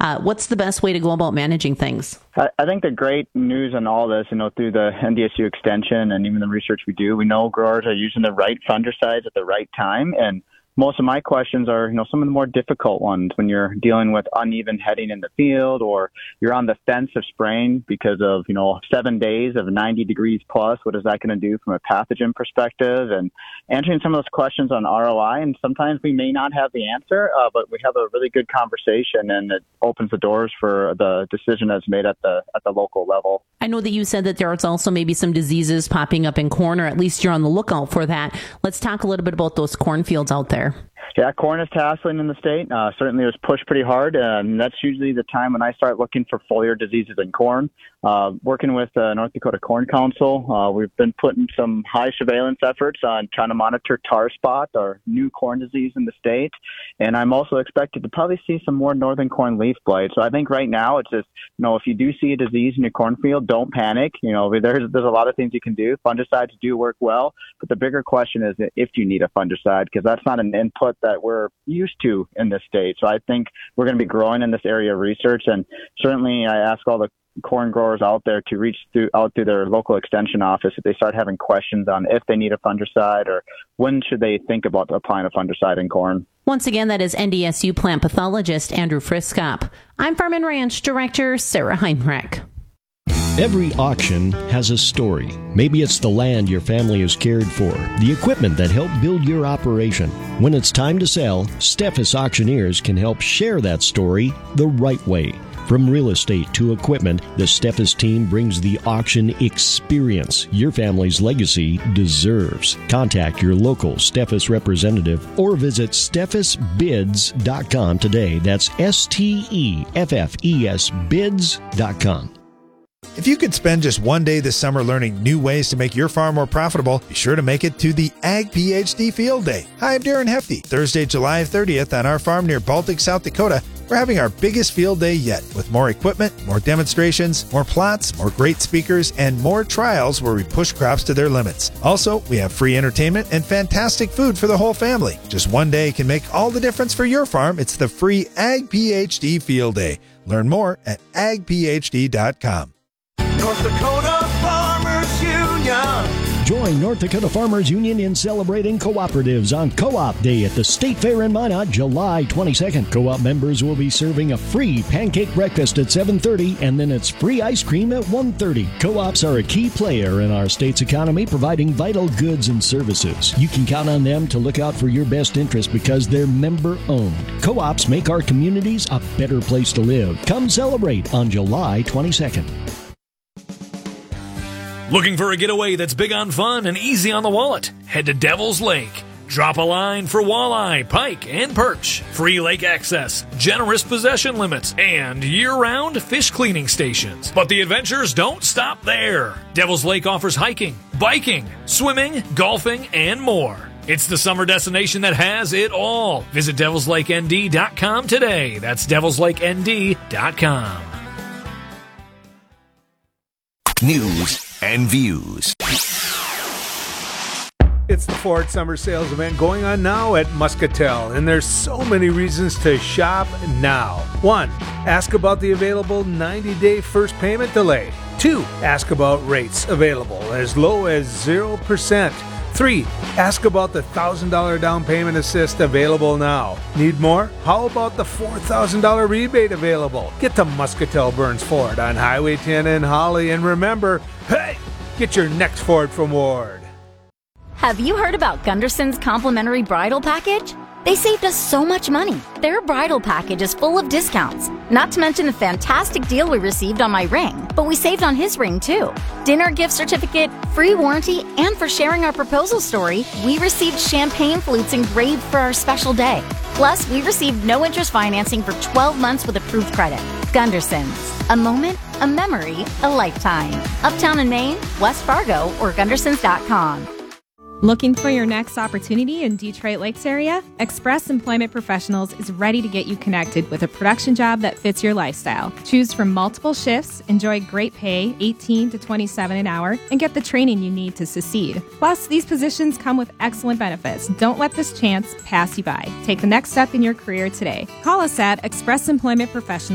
What's the best way to go about managing things? I think the great news on all this, through the NDSU extension and even the research we do, we know growers are using the right fungicides at the right time. And most of my questions are, some of the more difficult ones when you're dealing with uneven heading in the field, or you're on the fence of spraying because of, 7 days of 90 degrees plus. What is that going to do from a pathogen perspective? And answering some of those questions on ROI. And sometimes we may not have the answer, but we have a really good conversation, and it opens the doors for the decision that's made at the local level. I know that you said that there's also maybe some diseases popping up in corn, or at least you're on the lookout for that. Let's talk a little bit about those cornfields out there. Yeah, corn is tasseling in the state. Certainly it was pushed pretty hard. And that's usually the time when I start looking for foliar diseases in corn. Working with North Dakota Corn Council, we've been putting some high surveillance efforts on trying to monitor tar spot, or new corn disease in the state. And I'm also expected to probably see some more northern corn leaf blight. So I think right now it's just, if you do see a disease in your cornfield, don't panic. There's a lot of things you can do. Fungicides do work well, but the bigger question is if you need a fungicide, because that's not an input that we're used to in this state. So I think we're going to be growing in this area of research, and certainly I ask all the corn growers out there to reach out through their local extension office if they start having questions on if they need a fungicide, or when should they think about applying a fungicide in corn. Once again, that is NDSU plant pathologist Andrew Friskop. I'm Farm and Ranch Director Sarah Heinrich. Every auction has a story. Maybe it's the land your family has cared for, the equipment that helped build your operation. When it's time to sell, Steffes Auctioneers can help share that story the right way. From real estate to equipment, the Steffes team brings the auction experience your family's legacy deserves. Contact your local Steffes representative or visit steffesbids.com today. That's STEFFES bids.com. If you could spend just one day this summer learning new ways to make your farm more profitable, be sure to make it to the Ag PhD Field Day. Hi, I'm Darren Hefty. Thursday, July 30th on our farm near Baltic, South Dakota, we're having our biggest field day yet, with more equipment, more demonstrations, more plots, more great speakers, and more trials where we push crops to their limits. Also, we have free entertainment and fantastic food for the whole family. Just one day can make all the difference for your farm. It's the free Ag PhD Field Day. Learn more at agphd.com. North Dakota Farmers Union. Join North Dakota Farmers Union in celebrating cooperatives on Co-op Day at the State Fair in Minot, July 22nd. Co-op members will be serving a free pancake breakfast at 7:30, and then it's free ice cream at 1:30. Co-ops are a key player in our state's economy, providing vital goods and services. You can count on them to look out for your best interest because they're member-owned. Co-ops make our communities a better place to live. Come celebrate on July 22nd. Looking for a getaway that's big on fun and easy on the wallet? Head to Devil's Lake. Drop a line for walleye, pike, and perch. Free lake access, generous possession limits, and year-round fish cleaning stations. But the adventures don't stop there. Devil's Lake offers hiking, biking, swimming, golfing, and more. It's the summer destination that has it all. Visit devilslakend.com today. That's devilslakend.com. News and views. It's the Ford Summer Sales event going on now at Muscatel, and there's so many reasons to shop now. 1. Ask about the available 90-day first payment delay. 2. Ask about rates available as low as 0%. 3. Ask about the $1,000 down payment assist available now. Need more? How about the $4,000 rebate available? Get to Muscatel Burns Ford on Highway 10 in Holly, and remember, hey, get your next Ford from Ward. Have you heard about Gunderson's complimentary bridal package? They saved us so much money. Their bridal package is full of discounts, not to mention the fantastic deal we received on my ring, but we saved on his ring too. Dinner gift certificate, free warranty, and for sharing our proposal story, we received champagne flutes engraved for our special day. Plus, we received no interest financing for 12 months with approved credit. Gunderson's. A moment, a memory, a lifetime. Uptown in Maine, West Fargo, or Gundersons.com. Looking for your next opportunity in Detroit Lakes area? Express Employment Professionals is ready to get you connected with a production job that fits your lifestyle. Choose from multiple shifts, enjoy great pay, $18 to $27 an hour, and get the training you need to succeed. Plus, these positions come with excellent benefits. Don't let this chance pass you by. Take the next step in your career today. Call us at Express Employment Professionals